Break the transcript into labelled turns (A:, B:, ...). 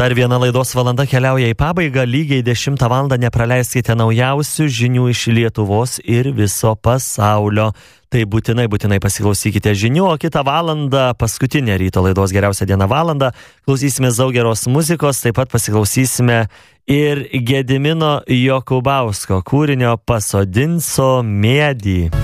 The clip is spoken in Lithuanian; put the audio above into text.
A: Dar viena laidos valanda keliauja į pabaigą, lygiai 10 valandą nepraleiskite naujausių žinių iš Lietuvos ir viso pasaulio. Tai būtinai pasiklausykite žinių, o kitą valandą, paskutinę ryto laidos geriausia diena valandą, klausysime daug geros muzikos, taip pat pasiklausysime ir Gedimino Jokubausko kūrinio Pasodinso medį.